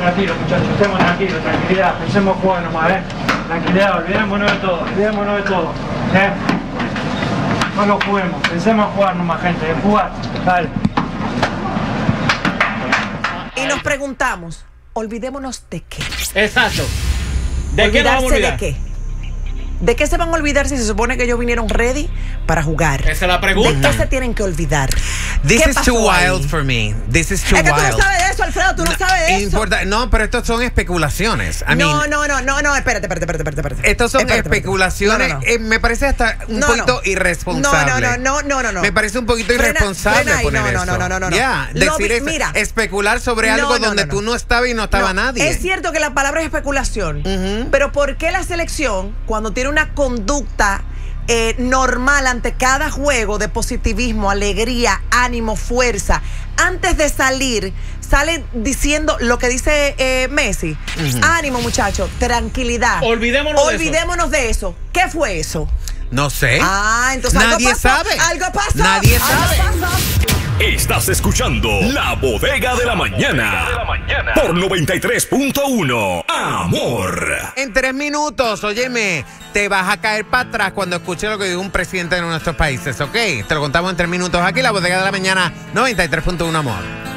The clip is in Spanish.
tranquilos, muchachos, estemos tranquilos, tranquilidad, pensemos jugar nomás, tranquilidad, olvidémonos de todo, No lo juguemos, pensemos jugar nomás, gente, jugar, dale. Y nos preguntamos, olvidémonos de qué. Exacto. ¿De qué nos vamos a olvidar? ¿De qué? ¿De qué se van a olvidar si se supone que ellos vinieron ready para jugar? Esa es la pregunta. ¿De qué se tienen que olvidar? This is too wild for me. This is too wild. Es que tú no sabes de eso, Alfredo, tú no sabes de eso. No, pero estos son especulaciones. No, espérate. Estos son especulaciones. No. Me parece hasta un poquito irresponsable. No. Me parece un poquito irresponsable poner eso. No. Ya, decir eso, mira, especular sobre algo donde tú no estabas y no estaba nadie. Es cierto que la palabra es especulación, pero ¿por qué la selección, cuando tiene una conducta normal ante cada juego de positivismo, alegría, ánimo, fuerza, antes de salir, sale diciendo lo que dice Messi? Ánimo, muchachos, tranquilidad. Olvidémonos de eso. ¿Qué fue eso? No sé. Entonces nadie sabe. Algo pasó. Nadie sabe. Estás escuchando La Bodega de la Mañana por 93.1 Amor. En 3 minutos, óyeme, te vas a caer para atrás cuando escuches lo que dijo un presidente de nuestros países, ¿ok? Te lo contamos en 3 minutos aquí, La Bodega de la Mañana, 93.1 Amor.